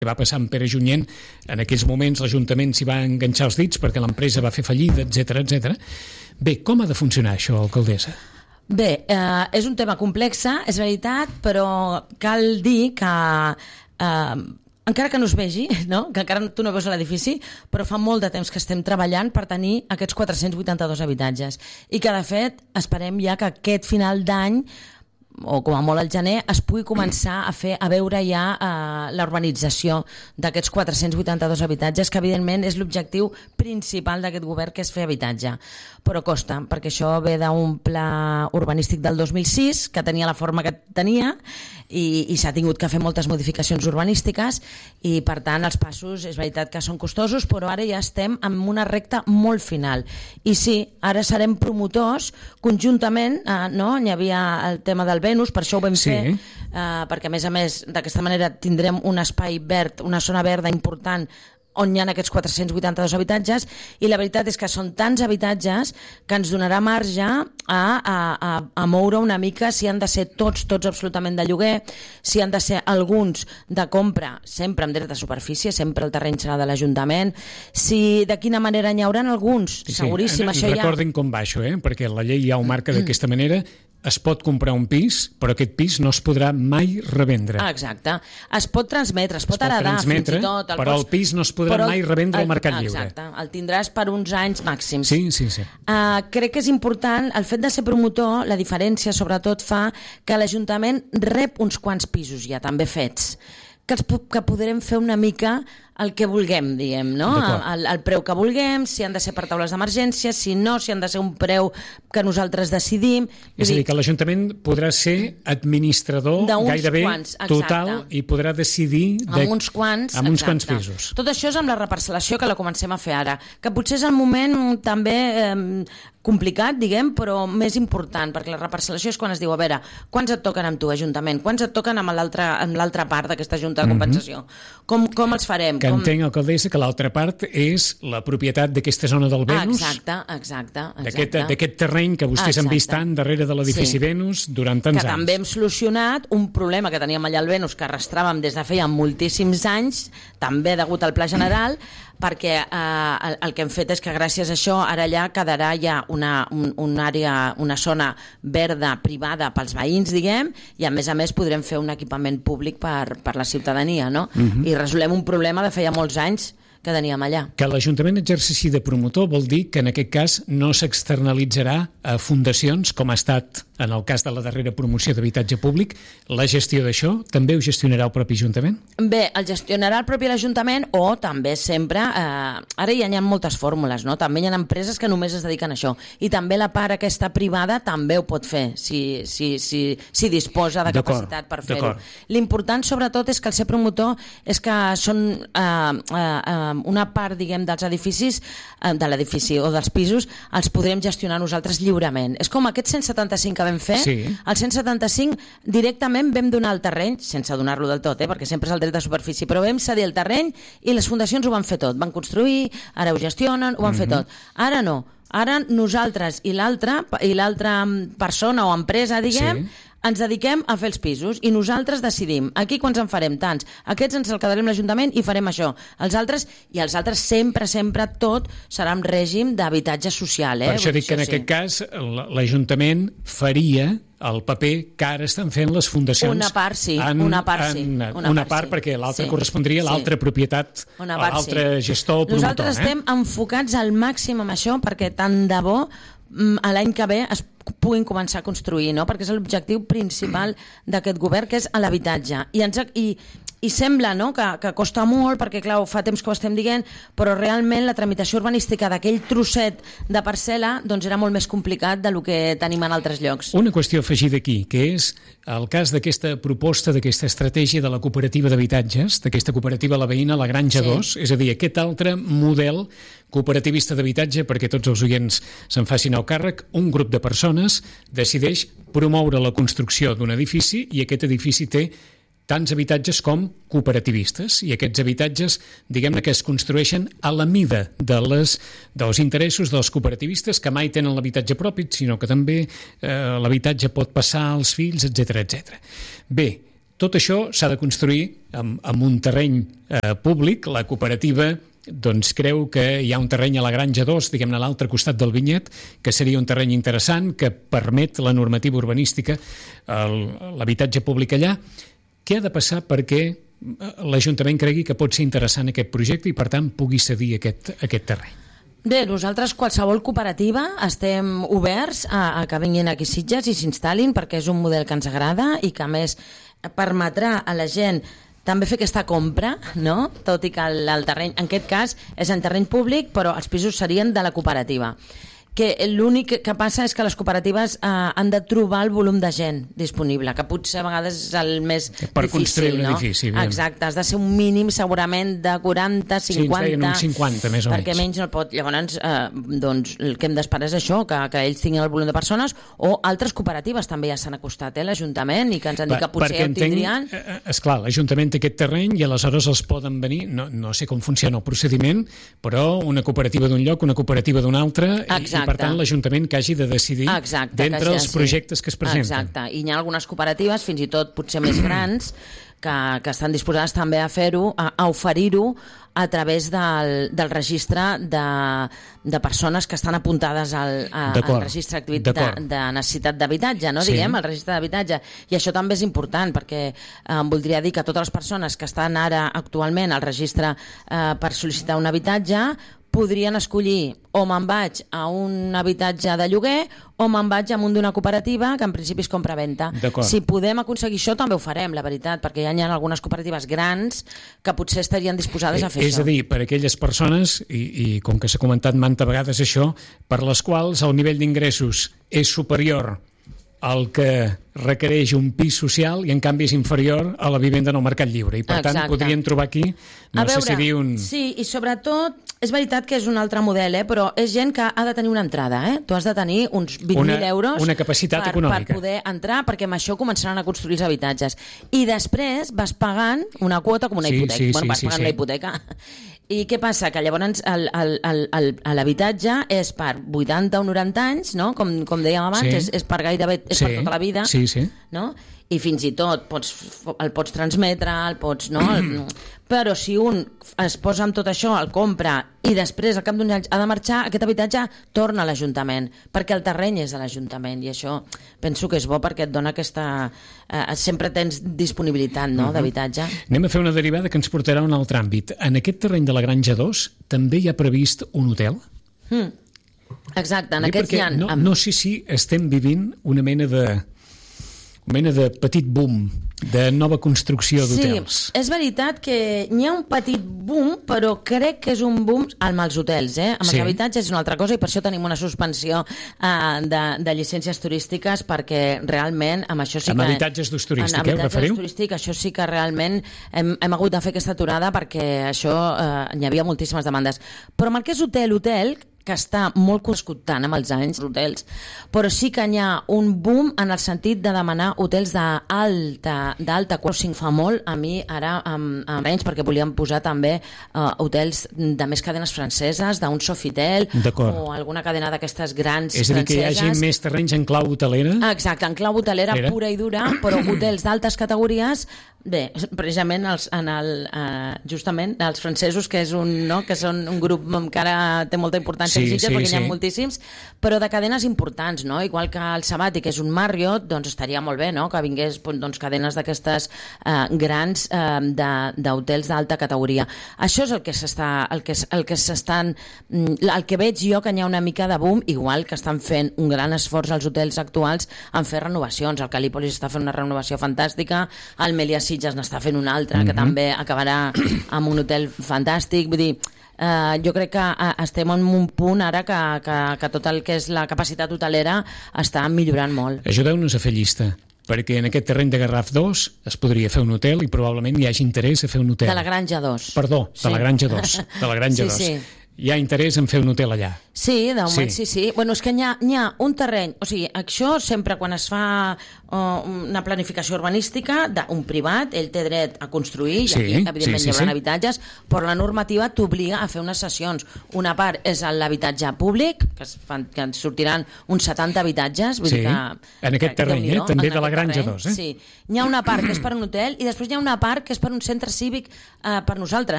va passar amb Pere Junyent, en aquells moments l'Ajuntament s'hi va enganxar els dits perquè l'empresa va fer fallida, etc. Bé, com ha de funcionar això, alcaldessa? Bé, és un tema complex, és veritat, però cal dir que encara que no es vegi, no? Que encara tu no veus l'edifici, però fa molt de temps que estem treballant per tenir aquests 482 habitatges i que de fet esperem ja que aquest final d'any o com a molt al gener, es pugui començar a veure ja la urbanització d'aquests 482 habitatges, que evidentment és l'objectiu principal d'aquest govern, que és fer habitatge. Però costa, perquè això ve d'un pla urbanístic del 2006, que tenia la forma que tenia, i s'ha tingut que fer moltes modificacions urbanístiques, i per tant els passos és veritat que són costosos, però ara ja estem en una recta molt final. I sí, ara serem promotors conjuntament, no? Hi havia el tema del Venus, per això ho vam fer, perquè a més d'aquesta manera tindrem un espai verd, una zona verda important on hi ha aquests 482 habitatges, i la veritat és que són tants habitatges que ens donarà marge a moure una mica si han de ser tots absolutament de lloguer, si han de ser alguns de compra, sempre amb dret de superfície, sempre el terreny serà de l'Ajuntament, si de quina manera n'hi haurà alguns, seguríssim, això ja... Recordin com va això, perquè la llei ja ho marca d'aquesta manera. Es pot comprar un pis, però aquest pis no es podrà mai revendre. Exacte. Es pot transmetre, es pot heredar, fins i tot. Però el pis no es podrà mai revendre al mercat lliure. Exacte. El tindràs per uns anys màxims. Sí. Crec que és important, el fet de ser promotor, la diferència sobretot fa que l'Ajuntament rep uns quants pisos ja també fets, que podrem fer una mica el que vulguem, diguem, no? El preu que vulguem, si han de ser per taules d'emergència, si no, si han de ser un preu que nosaltres decidim. És a dir, que l'Ajuntament podrà ser administrador gairebé total i podrà decidir amb uns quants pisos. Tot això és amb la reparcel·lació, que la comencem a fer ara, que potser és el moment també complicat, diguem, però més important, perquè la reparcel·lació és quan es diu, a veure, quants et toquen amb tu, Ajuntament, quants et toquen amb l'altra part d'aquesta Junta de Compensació, com els farem? Que entenc, alcaldessa, que l'altra part és la propietat d'aquesta zona del Venus. Exacte. D'aquest terreny que vostès han vist tant darrere de l'edifici Venus durant tants anys. Que també hem solucionat un problema que teníem allà al Venus, que arrastràvem des de feia moltíssims anys, també degut al Pla General, perquè el que hem fet és que gràcies a això ara allà quedarà ja una àrea, una zona verda privada pels veïns, diguem, i a més podrem fer un equipament públic per la ciutadania, no? I resolem un problema de feia molts anys que teníem allà. Que l'Ajuntament exercici de promotor vol dir que en aquest cas no s'externalitzarà a fundacions, com ha estat en el cas de la darrera promoció d'habitatge públic. La gestió d'això també ho gestionarà el propi Ajuntament? Bé, el gestionarà el propi Ajuntament, o també sempre, ara ja hi ha moltes fórmules, no? També hi ha empreses que només es dediquen a això, i també la part aquesta privada també ho pot fer, si disposa de capacitat per fer-ho. L'important sobretot és que el ser promotor és que són una part, diguem, dels edificis, de l'edifici o dels pisos, els podrem gestionar nosaltres lliurement. És com aquest 175 que vam fer, el 175 directament vam donar el terreny, sense donar-lo del tot, perquè sempre és el dret de superfície, però vam cedir el terreny i les fundacions ho van fer tot, van construir, ara ho gestionen, ho van fer tot. Ara no, ara nosaltres i l'altra persona o empresa, diguem, ens dediquem a fer els pisos i nosaltres decidim aquí quants en farem, tants, aquests ens el quedarem l'Ajuntament i farem això, els altres sempre tot serà en règim d'habitatge social. Per això dic que en aquest cas l'Ajuntament faria el paper que ara estan fent les fundacions. Una part, una part perquè l'altra correspondria a l'altra propietat, a l'altre gestor o promotor. Nosaltres estem enfocats al màxim amb això perquè tant de bo a l'any que ve es puguin començar a construir, no? Perquè és l'objectiu principal d'aquest govern, que és l'habitatge. I sembla, no?, que costa molt, perquè clar, fa temps que ho estem dient, però realment la tramitació urbanística d'aquell trosset de parcel·la doncs era molt més complicat del que tenim en altres llocs. Una qüestió afegida aquí, que és el cas d'aquesta proposta, d'aquesta estratègia de la cooperativa d'habitatges, d'aquesta cooperativa La Veïna, la Granja 2, és a dir, aquest altre model cooperativista d'habitatge, perquè tots els oients se'n facin el càrrec, un grup de persones decideix promoure la construcció d'un edifici i aquest edifici té tants habitatges com cooperativistes, i aquests habitatges, diguem-ne, que es construeixen a la mida dels interessos dels cooperativistes, que mai tenen l'habitatge propi, sinó que també l'habitatge pot passar als fills, etc. Bé, tot això s'ha de construir amb un terreny públic. La cooperativa doncs creu que hi ha un terreny a la Granja 2, diguem-ne a l'altre costat del vinyet, que seria un terreny interessant, que permet la normativa urbanística, l'habitatge públic allà. Què ha de passar perquè l'Ajuntament cregui que pot ser interessant aquest projecte i, per tant, pugui cedir aquest terreny? Bé, nosaltres, qualsevol cooperativa, estem oberts a que vinguin aquí a Sitges i s'instal·lin, perquè és un model que ens agrada i que, a més, permetrà a la gent també fer aquesta compra, no? Tot i que el terreny, en aquest cas, és en terreny públic, però els pisos serien de la cooperativa. Que l'únic que passa és que les cooperatives han de trobar el volum de gent disponible, que potser a vegades és el més per difícil, construir un no? edifici. Exacte, has de ser un mínim segurament de 40, 50... Sí, ens deien un 50, més o menys. Perquè menys no pot... Llavors, doncs, el que hem d'esperar és això, que ells tinguin el volum de persones, o altres cooperatives també ja s'han acostat, l'Ajuntament, i que ens han dit que potser ja ho tindrien. Esclar, l'Ajuntament té aquest terreny i aleshores els poden venir, no sé com funciona el procediment, però una cooperativa d'un lloc, una cooperativa d'un altre, i per tant l'Ajuntament que hagi de decidir d'entre els projectes que es presenten. Exacte, i hi ha algunes cooperatives, fins i tot potser més grans, que estan disposades també a fer-ho, a oferir-ho a través del registre de persones que estan apuntades al registre de necessitat d'habitatge, no? Diguem, el registre d'habitatge. I això també és important, perquè voldria dir que totes les persones que estan ara actualment al registre per sol·licitar un habitatge podrien escollir o me'n vaig a un habitatge de lloguer o me'n vaig a un d'una cooperativa que en principi és compra-venta. Si podem aconseguir això també ho farem, la veritat, perquè ja hi ha algunes cooperatives grans que potser estarien disposades a fer això. És a dir, per aquelles persones, i com que s'ha comentat manta vegades això, per les quals el nivell d'ingressos és superior el que requereix un pis social i en canvi és inferior a la vivenda en el mercat lliure, i per tant podrien trobar aquí, sé si dir un... Sí, i sobretot és veritat que és un altre model, però és gent que ha de tenir una entrada, tu has de tenir uns 20.000 euros una capacitat econòmica per poder entrar, perquè amb això començaran a construir els habitatges, i després vas pagant una quota com una hipoteca, vas pagant la hipoteca. I què passa? Que llavors l'habitatge és per 80 o 90 anys, no? Com dèiem abans, és per gairebé és per tota la vida, no? I fins i tot el pots transmetre, però si un es posa amb tot això, el compra i després al cap d'un any ha de marxar, aquest habitatge torna a l'Ajuntament, perquè el terreny és de l'Ajuntament, i això penso que és bo perquè et dona aquesta... sempre tens disponibilitat, no?, d'habitatge. Anem a fer una derivada que ens portarà a un altre àmbit. En aquest terreny de la Granja 2 també hi ha previst un hotel? Exacte, en aquest hi ha... No sé si estem vivint una mena de petit boom de nova construcció d'hotels. Sí, és veritat que n'hi ha un petit boom, però crec que és un boom amb els hotels, amb els habitatges és una altra cosa, i per això tenim una suspensió de llicències turístiques, perquè realment amb això sí que... Amb habitatges d'ús turístic, us referiu? Amb habitatges d'ús turístic, això sí que realment hem hagut de fer aquesta aturada, perquè això hi havia moltíssimes demandes. Però amb el que és hotel, que està molt conegut tant amb els anys, hotels, però sí que hi ha un boom en el sentit de demanar hotels d'alta qualitat. Fa molt, a mi ara amb menys, perquè volíem posar també hotels de més cadenes franceses, d'un Sofitel o alguna cadena d'aquestes grans franceses. És a dir, que hi hagi més terrenys en clau hotelera? Exacte, en clau hotelera pura i dura, però hotels d'altes categories. Bé, precisament justament els francesos, que són un grup que ara té molta importància, perquè n'hi ha moltíssims, però de cadenes importants, no? Igual que el Sabàtic és un Marriott, doncs estaria molt bé, no?, que vingués cadenes d'aquestes grans d'hotels d'alta categoria. Això és el que veig jo, que hi ha una mica de boom, igual que estan fent un gran esforç als hotels actuals en fer renovacions. El Calípolis està fent una renovació fantàstica, el Meliá Sitges n'està fent una altra, que també acabarà amb un hotel fantàstic. Vull dir, jo crec que estem en un punt ara que tot el que és la capacitat hotelera està millorant molt. Ajudeu-nos a fer llista, perquè en aquest terreny de Garraf 2 es podria fer un hotel i probablement hi hagi interès a fer un hotel. De la Granja 2. Perdó, de la Granja 2. De la Granja 2. hi ha interès en fer un hotel allà. Sí, de moment sí. Bueno, és que hi ha un terreny, o sigui, això sempre quan es fa una planificació urbanística d'un privat, ell té dret a construir, i aquí, evidentment, hi haurà habitatges, però la normativa t'obliga a fer unes sessions. Una part és l'habitatge públic, que ens sortiran uns 70 habitatges, vull dir que... En aquest terreny, també de la Granja 2. Sí, hi ha una part que és per un hotel i després hi ha una part que és per un centre cívic per nosaltres.